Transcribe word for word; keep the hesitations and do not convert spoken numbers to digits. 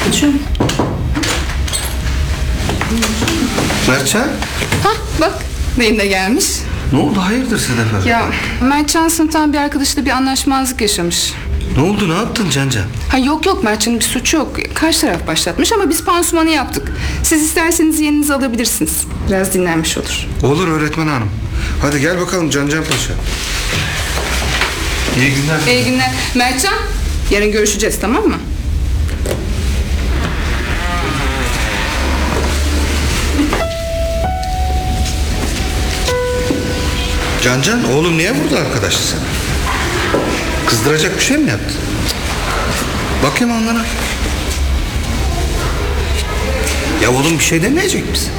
Açıyorum. Mertcan? Hah bak, benim de gelmiş. Ne oldu, hayırdır Sedef? Ya Mertcan sınıftan bir arkadaşıyla bir anlaşmazlık yaşamış. Ne oldu, ne yaptın Cancan? Ha yok yok, Mertcan'ın bir suçu yok. Karşı taraf başlatmış ama biz pansumanı yaptık. Siz isterseniz yeğeninizi alabilirsiniz. Biraz dinlenmiş olur. Olur öğretmen hanım. Hadi gel bakalım Cancan Paşa. İyi günler. İyi günler. Mertcan, yarın görüşeceğiz, tamam mı? Cancan, oğlum niye vurdu arkadaşı sana? Kızdıracak bir şey mi yaptı? Bakayım onlara. Ya oğlum bir şey demeyecek misin?